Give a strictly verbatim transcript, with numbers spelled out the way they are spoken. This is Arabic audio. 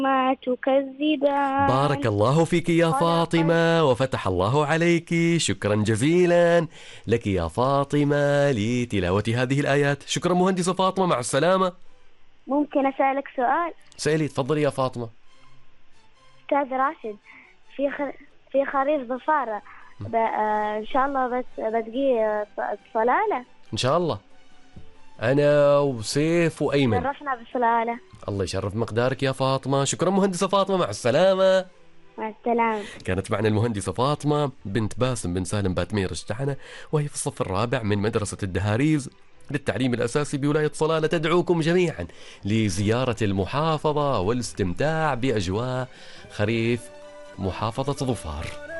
ما تكذبان. بارك الله فيك يا فاطمة وفتح الله عليك. شكرا جزيلا لك يا فاطمة لتلاوة هذه الآيات. شكرا مهندسة فاطمة، مع السلامة. ممكن أسألك سؤال؟ سألي، تفضلي يا فاطمة. أستاذ راشد، في خ... في خريف ظفارة ب... آه إن شاء الله بس بتجي آه، صلالة. إن شاء الله. أنا وسيف وأيمن شرفنا بصلالة. الله يشرف مقدارك يا فاطمة. شكرا مهندسة فاطمة، مع السلامة. مع السلامة. كانت معنا المهندسة فاطمة بنت باسم بن سالم باتمير الشحنة، وهي في الصف الرابع من مدرسة الدهاريز للتعليم الأساسي بولاية صلالة. تدعوكم جميعا لزيارة المحافظة والاستمتاع بأجواء خريف محافظة ظفار.